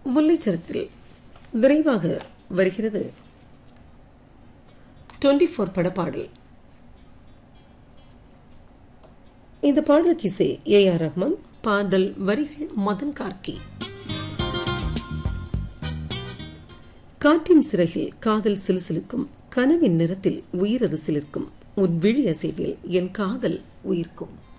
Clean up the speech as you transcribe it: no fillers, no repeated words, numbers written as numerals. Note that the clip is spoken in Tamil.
முல்லைச்சரத்தில் விரைவாக வருகிறது 24 படப்பாடல். இந்த பாடலுக்கு இசை A.R. ரஹ்மான், பாடல் வரிகள் மதன் கார்கி. காற்றின் சிறகில் காதல் சிலுசிலுக்கும், கனவின் நிறத்தில் உயிரது சிலிர்க்கும், உன் விழி அசைவில் என் காதல் உயிர்க்கும்.